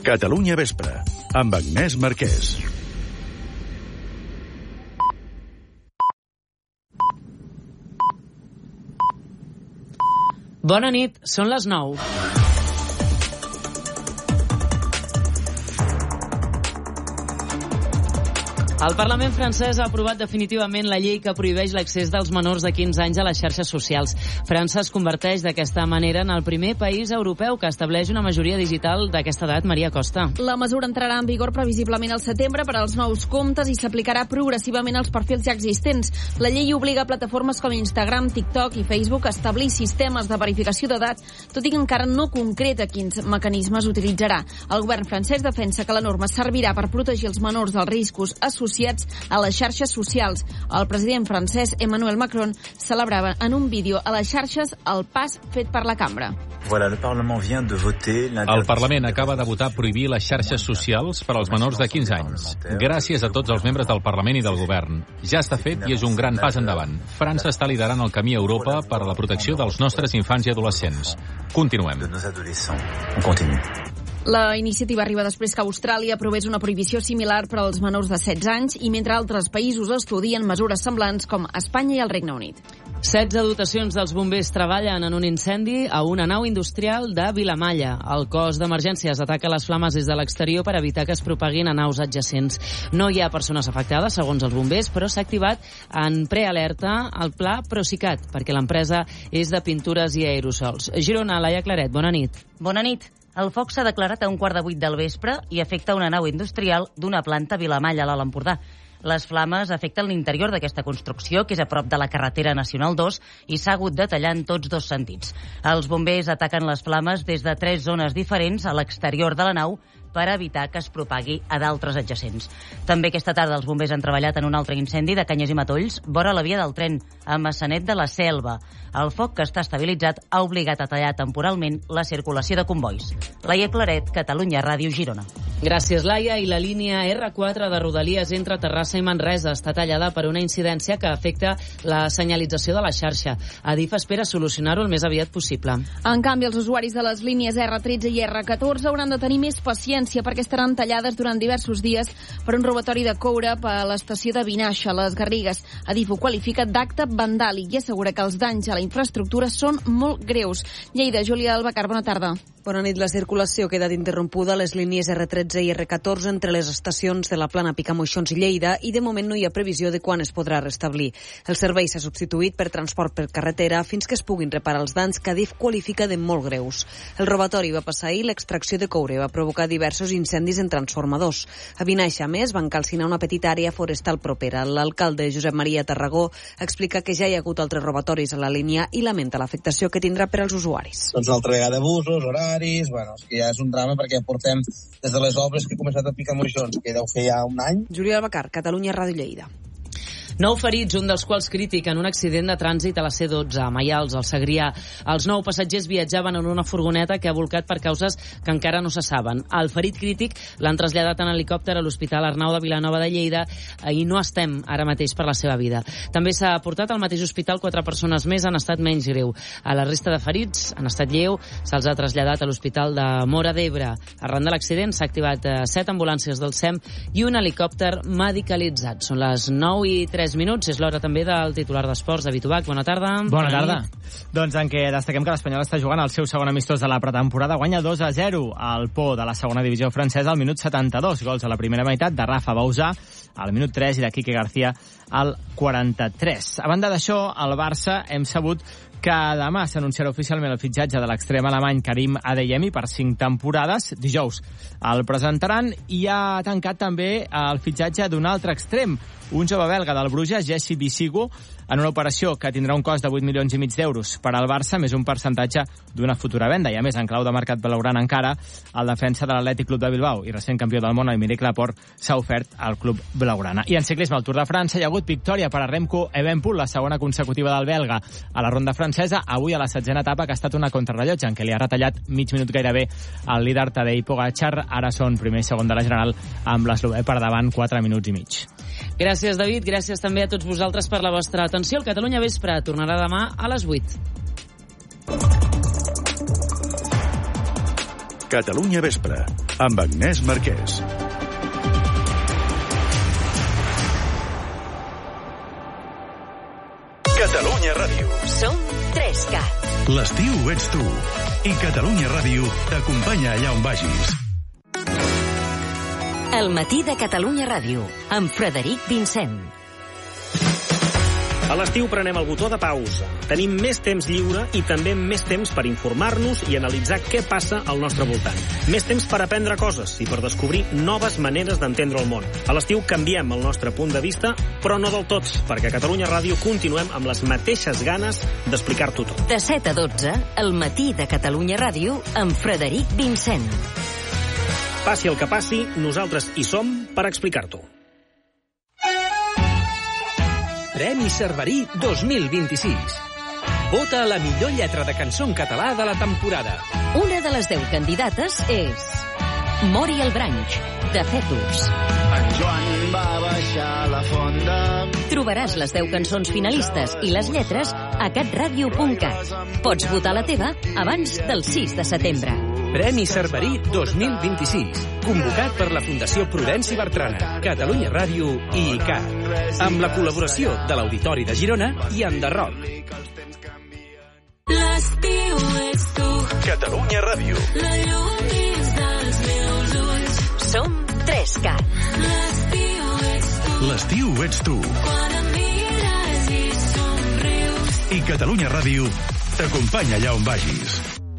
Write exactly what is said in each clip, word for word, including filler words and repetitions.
Catalunya Vespre, amb Agnès Marquès. Bona nit, són les nou. El Parlament francès ha aprovat definitivament la llei que prohibeix l'accés dels menors de quinze anys a les xarxes socials. França es converteix d'aquesta manera en el primer país europeu que estableix una majoria digital d'aquesta edat. Maria Costa. La mesura entrarà en vigor previsiblement al setembre per als nous comptes i s'aplicarà progressivament als perfils ja existents. La llei obliga plataformes com Instagram, TikTok i Facebook a establir sistemes de verificació d'edat, tot i que encara no concreta quins mecanismes utilitzarà. El govern francès defensa que la norma servirà per protegir els menors dels riscos associats a les xarxes socials. El president francès Emmanuel Macron celebrava en un vídeo a les xarxes el pas fet per la cambra. El Parlament acaba de votar prohibir les xarxes socials per als menors de quinze anys. Gràcies a tots els membres del Parlament i del Govern. Ja està fet i és un gran pas endavant. França està liderant el camí a Europa per a la protecció dels nostres infants i adolescents. Continuem. La iniciativa arriba després que Austràlia aprovés una prohibició similar per als menors de setze anys i mentre altres països estudien mesures semblants com Espanya i el Regne Unit. setze dotacions dels bombers treballen en un incendi a una nau industrial de Vilamalla. El cos d'emergències ataca les flames des de l'exterior per evitar que es propaguin a naus adjacents. No hi ha persones afectades, segons els bombers, però s'ha activat en prealerta el pla Procicat, perquè l'empresa és de pintures i aerosols. Girona, Laia Claret, bona nit. Bona nit. El foc s'ha declarat a un quart de vuit del vespre i afecta una nau industrial d'una planta a Vilamalla, a l'Alt Empordà. Les flames afecten l'interior d'aquesta construcció, que és a prop de la carretera Nacional dos, i s'ha hagut de tallar en tots dos sentits. Els bombers ataquen les flames des de tres zones diferents a l'exterior de la nau per evitar que es propagui a d'altres adjacents. També aquesta tarda els bombers han treballat en un altre incendi de Canyes i Matolls, vora la via del tren, a Massanet de la Selva. El foc, que està estabilitzat, ha obligat a tallar temporalment la circulació de convois. Laia Claret, Catalunya Ràdio, Girona. Gràcies, Laia. I la línia erre quatre de Rodalies entre Terrassa i Manresa està tallada per una incidència que afecta la senyalització de la xarxa. Adif espera solucionar-ho el més aviat possible. En canvi, els usuaris de les línies erre tretze i erre catorze hauran de tenir més paciència perquè estaran tallades durant diversos dies per un robatori de coure a l'estació de Vinaixa, a les Garrigues. Adif ho qualifica d'acte vandàlic i assegura que els danys a la infraestructura són molt greus. Lleida, Júlia Albacar, bona tarda. Bona nit. La circulació ha quedat interrompuda a les línies erre tretze i erre catorze entre les estacions de la Plana, Picamoixons i Lleida i de moment no hi ha previsió de quan es podrà restablir. El servei s'ha substituït per transport per carretera fins que es puguin reparar els danys que Adif qualifica de molt greus. El robatori va passar ahir, l'extracció de coure va provocar diversos incendis en transformadors. A Vinaixa, a més, van calcinar una petita àrea forestal propera. L'alcalde Josep Maria Tarragó explica que ja hi ha hagut altres robatoris a la línia i lamenta l'afectació que tindrà per als usuaris. Doncs una altra vegada abusos, horaris, bueno, és que ja és un drama perquè portem des de les obres que he començat a picar moixons, que deu fer ja un any. Júlia Albacar, Catalunya Ràdio, Lleida. Nou ferits, un dels quals crític, en un accident de trànsit a la ce dotze, a Maials, al Segrià. Els nou passatgers viatjaven en una furgoneta que ha volcat per causes que encara no se saben. El ferit crític l'han traslladat en helicòpter a l'Hospital Arnau de Vilanova de Lleida i no estem ara mateix per la seva vida. També s'ha portat al mateix hospital quatre persones més en estat menys greu. A la resta de ferits, en estat lleu, se'ls ha traslladat a l'Hospital de Móra d'Ebre. Arran de l'accident s'ha activat set ambulàncies del SEM i un helicòpter medicalitzat. Són les nou i tres minuts, és l'hora també del titular d'esports, David Ubach. Bona tarda. Bona tarda. Doncs en què destaquem que l'Espanyol està jugant el seu segon amistós de la pretemporada, guanya dos a zero al Pau de la segona divisió francesa al minut setanta-dos, gols a la primera meitat de Rafa Bausà al minut tres i de Quique García al quaranta-tres. A banda d'això, al Barça hem sabut que demà s'anunciarà oficialment el fitxatge de l'extrem alemany Karim Adeyemi per cinc temporades. Dijous el presentaran i ha tancat també el fitxatge d'un altre extrem, un jove belga del Bruges, Jesse Bisigo, en una operació que tindrà un cost de vuit milions i mig d'euros per al Barça, més un percentatge d'una futura venda. I a més, en clau de mercat blaugrana encara, el defensa de l'Atlètic Club de Bilbao i recent campió del món, el Aymeric Laporte, s'ha ofert al club blaugrana. I en ciclisme, al Tour de França, hi ha hagut victòria per a Remco Evenepoel, la segona consecutiva del belga a la ronda francesa, avui a la setzena etapa, que ha estat una contrarrellotge en què li ha retallat mig minut gairebé el líder Tadej Pogačar. Ara són primer i segon de la general amb l'eslovè per davant quatre minuts i mig. Gràcies, David. Gràcies també a tots vosaltres per la vostra atenció. El Catalunya Vespre tornarà demà a les vuit. Catalunya Vespre, amb Agnès Marquès. Catalunya Ràdio. Som tres cat. L'estiu ets tu. I Catalunya Ràdio t'acompanya allà on vagis. El matí de Catalunya Ràdio, amb Frederic Vincent. A l'estiu prenem el botó de pausa. Tenim més temps lliure i també més temps per informar-nos i analitzar què passa al nostre voltant. Més temps per aprendre coses i per descobrir noves maneres d'entendre el món. A l'estiu canviem el nostre punt de vista, però no del tot, perquè a Catalunya Ràdio continuem amb les mateixes ganes d'explicar-t'ho tot. De set a dotze, el matí de Catalunya Ràdio, amb Frederic Vincent. Passi el que passi, nosaltres hi som per explicar-t'ho. Premi Cerverí dos mil vint-i-sis. Vota a la millor lletra de cançó en català de la temporada. Una de les deu candidates és Mori el Branch, de Fetus. En Joan va baixar la fonda. Trobaràs les deu cançons finalistes i les lletres a catradio punt cat. Pots votar la teva abans del sis de setembre. Premi Cerverí dos mil vint-i-sis, convocat per la Fundació Prudenci Bertrana, Catalunya Ràdio i I C A, amb la col·laboració de l'Auditori de Girona i Enderroc. L'estiu ets tu. Catalunya Ràdio. La llum dins dels meus ulls. Som tres cat. L'estiu ets tu. L'estiu ets tu. Quan em mires i somrius. I Catalunya Ràdio t'acompanya allà on vagis.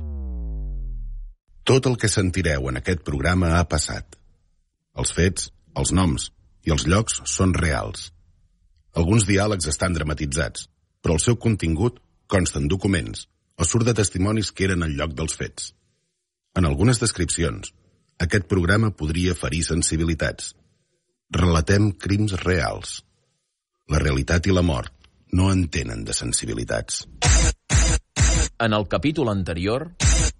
Tot el que sentireu en aquest programa ha passat. Els fets, els noms i els llocs són reals. Alguns diàlegs estan dramatitzats, però el seu contingut consta en documents o surt de testimonis que eren al lloc dels fets. En algunes descripcions, aquest programa podria ferir sensibilitats. Relatem crims reals. La realitat i la mort no entenen de sensibilitats. En el capítol anterior...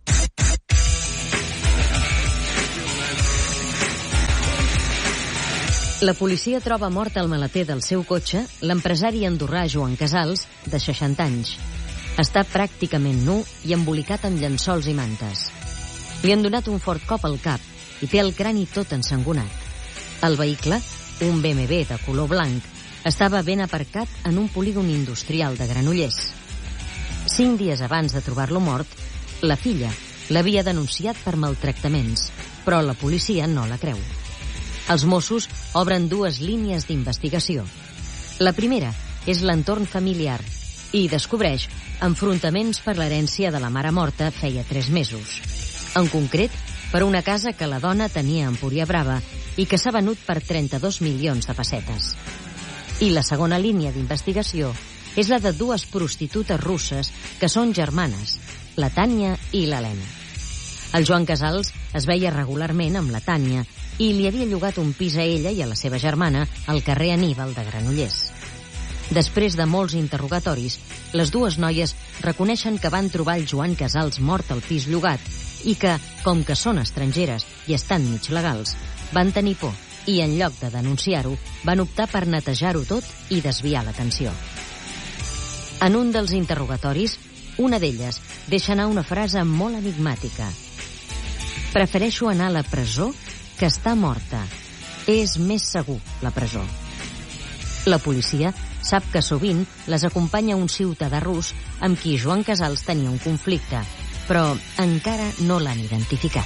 La policia troba mort al maleter del seu cotxe l'empresari andorrà Joan Casals, de seixanta anys. Està pràcticament nu i embolicat amb llençols i mantes. Li han donat un fort cop al cap i té el crani tot ensangonat. El vehicle, un B M W de color blanc, estava ben aparcat en un polígon industrial de Granollers. Cinc dies abans de trobar-lo mort, la filla l'havia denunciat per maltractaments, però la policia no la creu. Els Mossos obren dues línies d'investigació. La primera és l'entorn familiar i descobreix enfrontaments per l'herència de la mare morta feia tres mesos. En concret, per una casa que la dona tenia a Empuriabrava i que s'ha venut per trenta-dos milions de pessetes. I la segona línia d'investigació és la de dues prostitutes russes que són germanes, la Tània i l'Helena. El Joan Casals es veia regularment amb la Tània i li havia llogat un pis a ella i a la seva germana al carrer Aníbal de Granollers. Després de molts interrogatoris, les dues noies reconeixen que van trobar el Joan Casals mort al pis llogat i que, com que són estrangeres i estan mig legals, van tenir por i, en lloc de denunciar-ho, van optar per netejar-ho tot i desviar l'atenció. En un dels interrogatoris, una d'elles deixa anar una frase molt enigmàtica. Prefereixo anar a la presó que està morta. És més segur la presó. La policia sap que sovint les acompanya un ciutadà rus amb qui Joan Casals tenia un conflicte, però encara no l'han identificat.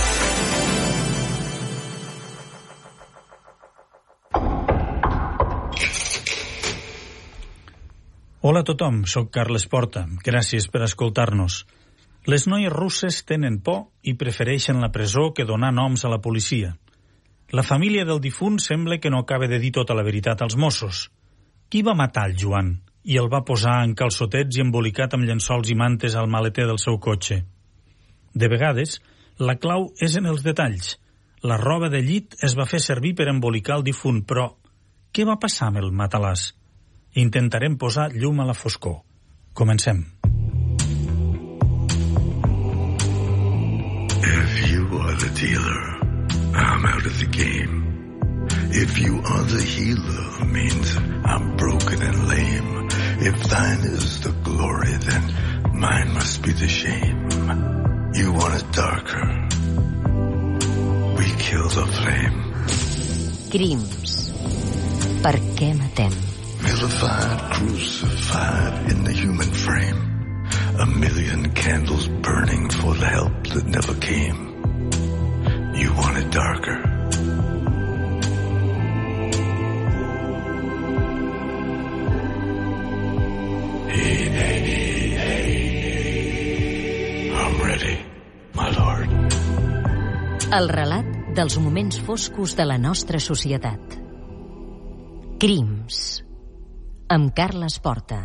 Hola a tothom, sóc Carles Porta. Gràcies per escoltar-nos. Les noies russes tenen por i prefereixen la presó que donar noms a la policia. La família del difunt sembla que no acaba de dir tota la veritat als Mossos. Qui va matar el Joan i el va posar en calçotets i embolicat amb llençols i mantes al maleter del seu cotxe? De vegades, la clau és en els detalls. La roba de llit es va fer servir per embolicar el difunt, però què va passar amb el matalàs? Intentarem posar llum a la foscor. Comencem. If you are the dealer, I'm out of the game. If you are the healer, means I'm broken and lame. If thine is the glory, then mine must be the shame. You want it darker, candles aflame. Crims. Per què matem? Vilified, crucified in the human frame. A million candles burning for the help that never came. You want it darker. Hey, hey, hey, hey. I'm ready, my lord. El relat dels moments foscos de la nostra societat. Crims. Amb Carles Porta.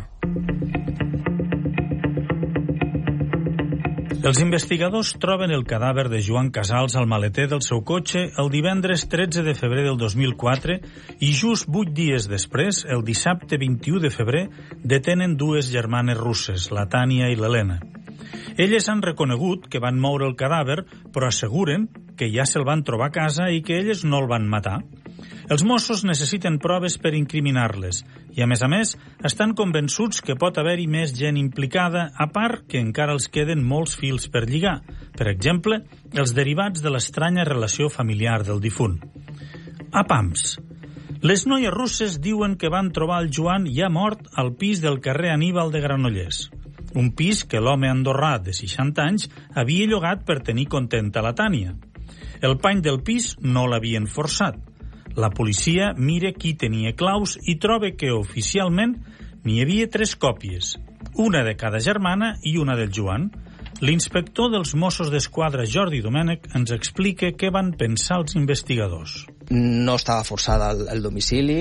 Els investigadors troben el cadàver de Joan Casals al maleter del seu cotxe el divendres tretze de febrer del dos mil quatre i just vuit dies després, el dissabte vint-i-u de febrer, detenen dues germanes russes, la Tània i l'Helena. Elles han reconegut que van moure el cadàver, però asseguren que ja se'l van trobar a casa i que elles no el van matar. Els Mossos necessiten proves per incriminar-les i, a més a més, estan convençuts que pot haver-hi més gent implicada, a part que encara els queden molts fils per lligar. Per exemple, els derivats de l'estranya relació familiar del difunt. A Pams. Les noies russes diuen que van trobar el Joan ja mort al pis del carrer Aníbal de Granollers. Un pis que l'home andorrà de seixanta anys havia llogat per tenir contenta la Tània. El pany del pis no l'havien forçat. La policia mira qui tenia claus i troba que oficialment n'hi havia tres còpies, una de cada germana i una del Joan. L'inspector dels Mossos d'Esquadra, Jordi Domènech, ens explica què van pensar els investigadors. No estava forçada el, el domicili.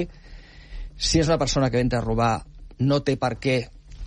Si és una persona que entra a robar, no té per què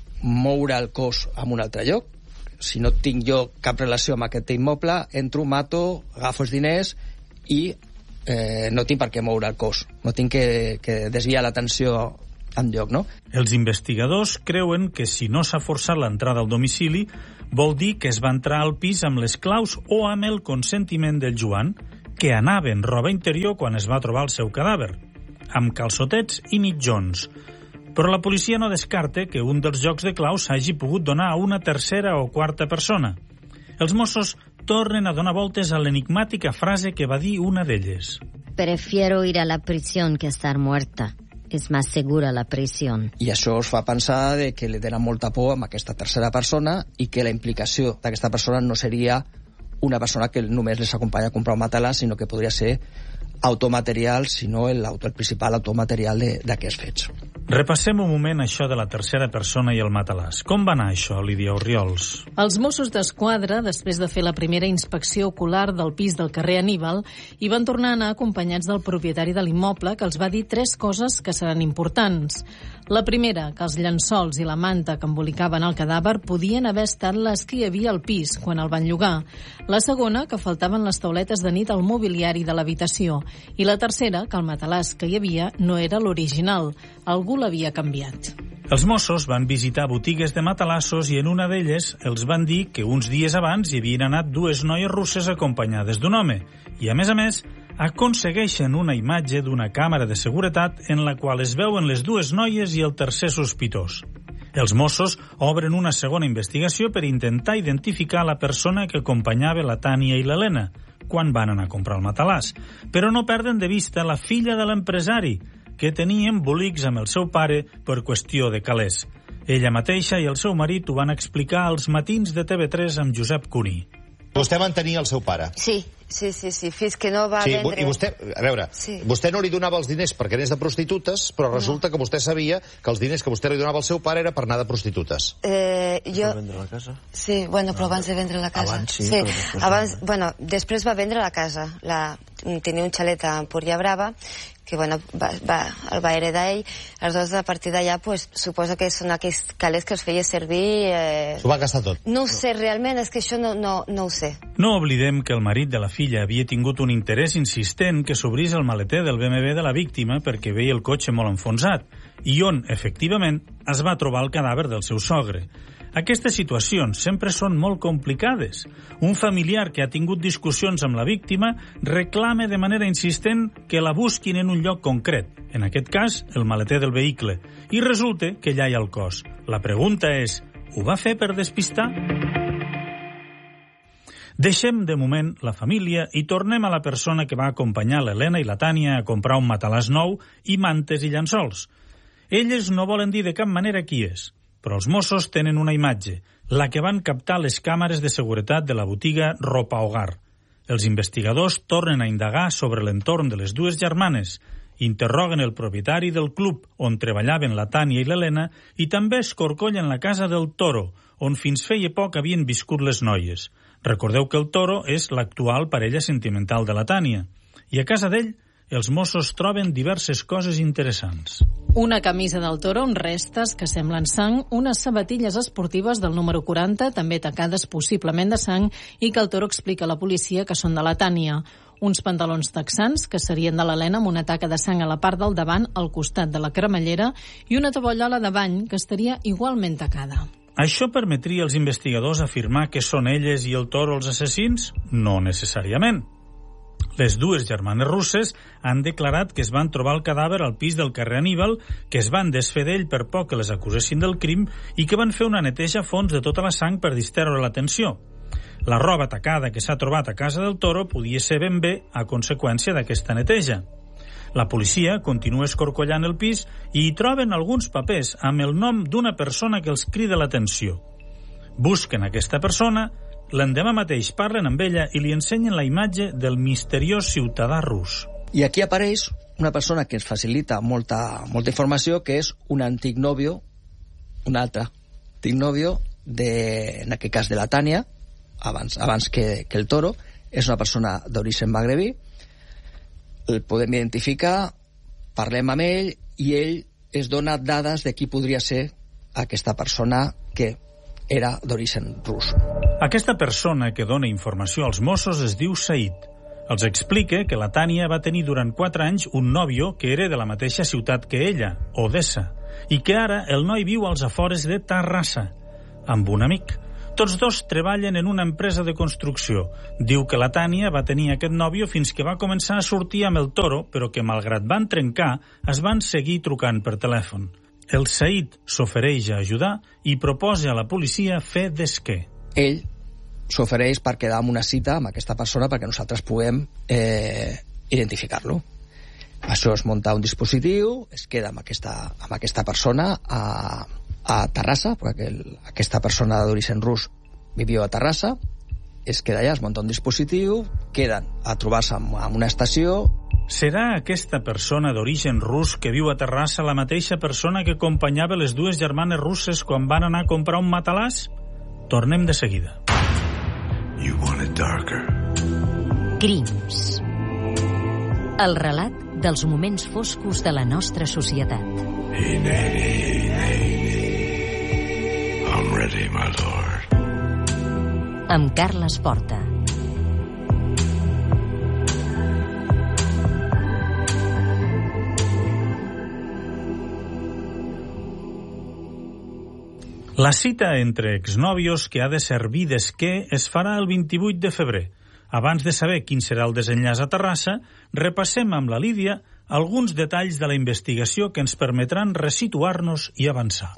moure el cos a un altre lloc. Si no tinc jo cap relació amb aquest immoble, entro, mato, agafo els diners i eh, no tinc per què moure el cos. No tinc que, que desviar l'atenció enlloc, no? Els investigadors creuen que si no s'ha forçat l'entrada al domicili, vol dir que es va entrar al pis amb les claus o amb el consentiment del Joan, que anava en roba interior quan es va trobar el seu cadàver, amb calçotets i mitjons. Però la policia no descarta que un dels jocs de claus s'hagi pogut donar a una tercera o quarta persona. Els Mossos tornen a donar voltes a l'enigmàtica frase que va dir una d'elles. Prefiero ir a la prisión que estar muerta. És més segura la prisión. I això us fa pensar de que li tenen molta por amb aquesta tercera persona i que la implicació d'aquesta persona no seria una persona que només les acompanya a comprar un matalàs, sinó que podria ser automaterial, sinó el, auto, el principal automaterial d'aquests fets. Repassem un moment això de la tercera persona i el matalàs. Com va anar això, Lídia Orriols? Els Mossos d'Esquadra, després de fer la primera inspecció ocular del pis del carrer Aníbal, hi van tornar a anar acompanyats del propietari de l'immoble, que els va dir tres coses que seran importants. La primera, que els llençols i la manta que embolicaven el cadàver podien haver estat les que hi havia al pis quan el van llogar. La segona, que faltaven les tauletes de nit al mobiliari de l'habitació. I la tercera, que el matalàs que hi havia no era l'original. Algú l'havia canviat. Els Mossos van visitar botigues de matalassos i en una d'elles els van dir que uns dies abans hi havien anat dues noies russes acompanyades d'un home. I, a més a més, aconsegueixen una imatge d'una càmera de seguretat en la qual es veuen les dues noies i el tercer sospitós. Els Mossos obren una segona investigació per intentar identificar la persona que acompanyava la Tània i l'Helena quan van anar a comprar el matalàs, però no perden de vista la filla de l'empresari, que tenia embolics amb el seu pare per qüestió de calés. Ella mateixa i el seu marit ho van explicar als matins de T V tres amb Josep Cuní. Vostè mantenia el seu pare? Sí, sí, sí, sí, fins que no va sí, vendre... I vostè, a veure, sí. Vostè no li donava els diners perquè anés de prostitutes, però resulta no. que vostè sabia que els diners que vostè li donava al seu pare era per anar de prostitutes. Eh, jo... Va vendre la casa? Sí, bueno, però abans de vendre la casa. Abans, sí. sí. Però després abans, no. bueno, després va vendre la casa. La... Tenia un xalet a Empúria Brava, que bueno, va, va, el va heredar ell. Aleshores, a partir d'allà, pues, suposo que són aquells calés que els feia servir... Eh... S'ho va gastar tot? No ho sé, realment, és que això no, no, no ho sé. No oblidem que el marit de la filla havia tingut un interès insistent que s'obrís el maleter del B M W de la víctima perquè veia el cotxe molt enfonsat i on, efectivament, es va trobar el cadàver del seu sogre. Aquestes situacions sempre són molt complicades. Un familiar que ha tingut discussions amb la víctima reclama de manera insistent que la busquin en un lloc concret, en aquest cas, el maleter del vehicle, i resulta que allà hi ha el cos. La pregunta és, ho va fer per despistar? Deixem de moment la família i tornem a la persona que va acompanyar l'Helena i la Tània a comprar un matalàs nou i mantes i llençols. Elles no volen dir de cap manera qui és, però els Mossos tenen una imatge, la que van captar les càmeres de seguretat de la botiga Ropa Hogar. Els investigadors tornen a indagar sobre l'entorn de les dues germanes, interroguen el propietari del club on treballaven la Tània i l'Helena i també escorcollen la casa del Toro, on fins feia poc havien viscut les noies. Recordeu que el Toro és l'actual parella sentimental de la Tània. I a casa d'ell, els Mossos troben diverses coses interessants. Una camisa del Toro amb restes que semblen sang, unes sabatilles esportives del número quaranta, també tacades possiblement de sang, i que el Toro explica a la policia que són de la Tània. Uns pantalons texans, que serien de l'Helena, amb una taca de sang a la part del davant, al costat de la cremallera, i una tovallola de bany, que estaria igualment tacada. Això permetria als investigadors afirmar que són elles i el Toro els assassins? No necessàriament. Les dues germanes russes han declarat que es van trobar el cadàver al pis del carrer Aníbal, que es van desfer d'ell per poc que les acusessin del crim i que van fer una neteja a fons de tota la sang per distreure l'atenció. La roba tacada que s'ha trobat a casa del Toro podia ser ben bé a conseqüència d'aquesta neteja. La policia continua escorcollant el pis i hi troben alguns papers amb el nom d'una persona que els crida l'atenció. Busquen aquesta persona, l'endemà mateix parlen amb ella i li ensenyen la imatge del misteriós ciutadà rus. I aquí apareix una persona que ens facilita molta, molta informació, que és un antic nòvio, un altre antic nòvio, de, en aquest cas de la Tània, abans, abans que, que el Toro, és una persona d'origen magrebí, el podem identificar, parlem amb ell i ell es dona dades de qui podria ser aquesta persona que era d'origen rus. Aquesta persona que dona informació als Mossos es diu Said. Els explica que la Tània va tenir durant quatre anys un nòvio que era de la mateixa ciutat que ella, Odessa, i que ara el noi viu als afores de Terrassa, amb un amic. Tots dos treballen en una empresa de construcció. Diu que la Tània va tenir aquest nòvio fins que va començar a sortir amb el Toro, però que malgrat van trencar, es van seguir trucant per telèfon. El Said s'ofereix a ajudar i proposa a la policia fer d'esquer. Ell s'ofereix per quedar en una cita amb aquesta persona perquè nosaltres puguem eh, identificar-lo. Això es munta un dispositiu, es queda amb aquesta, amb aquesta persona a, a Terrassa, perquè el, aquesta persona d'origen rus vivia a Terrassa, es queda allà, es munta un dispositiu, queden a trobar-se en, en una estació. Serà aquesta persona d'origen rus que viu a Terrassa la mateixa persona que acompanyava les dues germanes russes quan van anar a comprar un matalàs? Tornem de seguida. You want it darker. Crims. El relat dels moments foscos de la nostra societat. Hey, Nanny, Nanny. I'm ready, my lord. Amb Carles Porta. La cita entre exnòvios que ha de servir d'esquer es farà el vint-i-vuit de febrer. Abans de saber quin serà el desenllaç a Terrassa, repassem amb la Lídia alguns detalls de la investigació que ens permetran resituar-nos i avançar.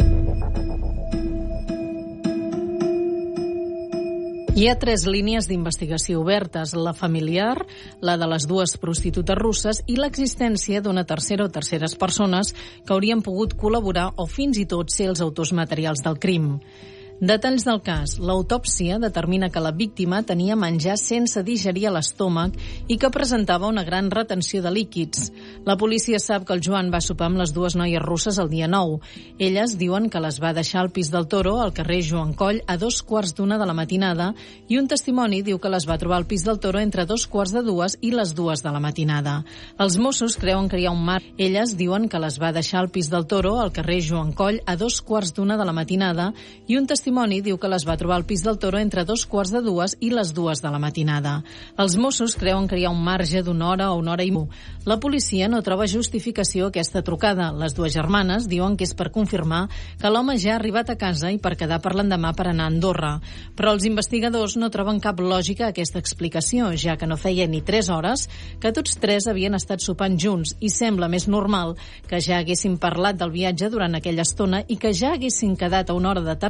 Hi ha tres línies d'investigació obertes, la familiar, la de les dues prostitutes russes i l'existència d'una tercera o terceres persones que haurien pogut col·laborar o fins i tot ser els autors materials del crim. Detalls del cas. L'autòpsia determina que la víctima tenia menjar sense digerir a l'estómac i que presentava una gran retenció de líquids. La policia sap que el Joan va sopar amb les dues noies russes el dia nou. Elles diuen que les va deixar al pis del Toro, al carrer Joan Coll, a dos quarts d'una de la matinada, i un testimoni diu que les va trobar al pis del Toro entre dos quarts de dues i les dues de la matinada. Els Mossos creuen que hi ha un mar. Elles diuen que les va deixar al pis del Toro, al carrer Joan Coll, a dos quarts d'una de la matinada, i un testimoni diu que les va trobar al pis del Toro entre dos quarts de dues i les dues de la matinada. Els Mossos creuen que hi ha un marge d'una hora o una hora i mitja. La policia no troba justificació a aquesta trucada. Les dues germanes diuen que és per confirmar que l'home ja ha arribat a casa i per quedar per l'endemà per anar a Andorra. Però els investigadors no troben cap lògica a aquesta explicació, ja que no feia ni tres hores que tots tres havien estat sopant junts i sembla més normal que ja haguessin parlat del viatge durant aquella estona i que ja haguessin quedat a una hora determinada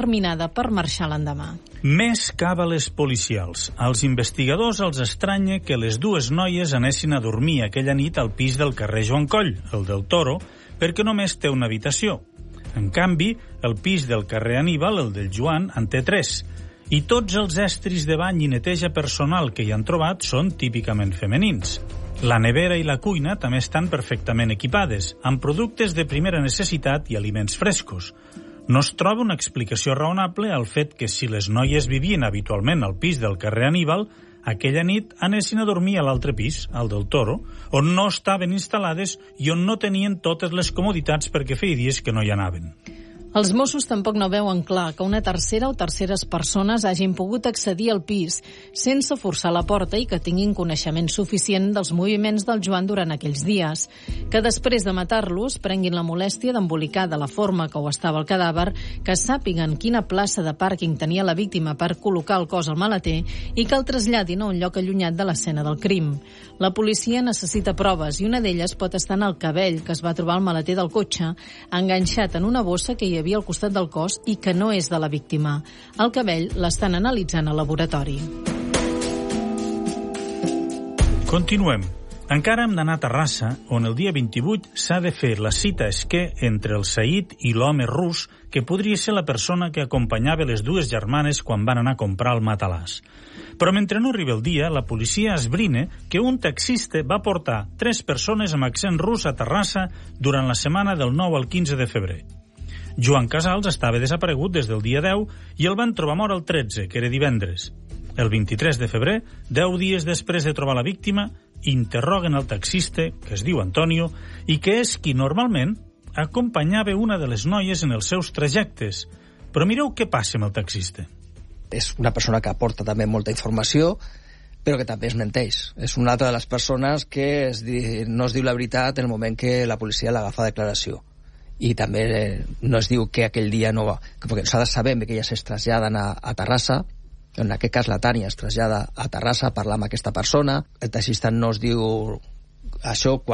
per marxar l'endemà. Més càbales policials. Als investigadors els estranya que les dues noies anessin a dormir aquella nit al pis del carrer Joan Coll, el del Toro, perquè només té una habitació. En canvi, el pis del carrer Aníbal, el del Joan, en té tres. I tots els estris de bany i neteja personal que hi han trobat són típicament femenins. La nevera i la cuina també estan perfectament equipades, amb productes de primera necessitat i aliments frescos. No es troba una explicació raonable al fet que si les noies vivien habitualment al pis del carrer Aníbal, aquella nit anessin a dormir a l'altre pis, al del Toro, on no estaven instal·lades i on no tenien totes les comoditats perquè feia dies que no hi anaven. Els Mossos tampoc no veuen clar que una tercera o terceres persones hagin pogut accedir al pis sense forçar la porta i que tinguin coneixement suficient dels moviments del Joan durant aquells dies. Que després de matar-los prenguin la molèstia d'embolicar de la forma que ho estava el cadàver, que sàpiguen quina plaça de pàrquing tenia la víctima per col·locar el cos al maleter i que el traslladin a un lloc allunyat de l'escena del crim. La policia necessita proves i una d'elles pot estar en el cabell que es va trobar al maleter del cotxe, enganxat en una bossa que hi havia al costat del cos i que no és de la víctima. El cabell l'estan analitzant al laboratori. Continuem. Encara hem d'anar a Terrassa, on el dia vint-i-vuit s'ha de fer la cita esquer entre el Said i l'home rus que podria ser la persona que acompanyava les dues germanes quan van anar a comprar el matalàs. Però mentre no arriba el dia, la policia esbrina que un taxista va portar tres persones amb accent rus a Terrassa durant la setmana del nou al quinze de febrer. Joan Casals estava desaparegut des del dia deu i el van trobar mort el tretze, que era divendres. El vint-i-tres de febrer, deu dies després de trobar la víctima, interroguen el taxista, que es diu Antonio, i que és qui normalment acompanyava una de les noies en els seus trajectes. Però mireu què passa amb el taxista. És una persona que aporta també molta informació, però que també es menteix. És una altra de les persones que es di... no es diu la veritat en el moment que la policia l'agafa a declaració. I també eh, no es diu que aquell dia no va... Perquè nosaltres sabem que elles es traslladen a, a Terrassa, en aquest cas la Tània es trasllada a Terrassa a parlar amb aquesta persona. El taxista no es diu això quan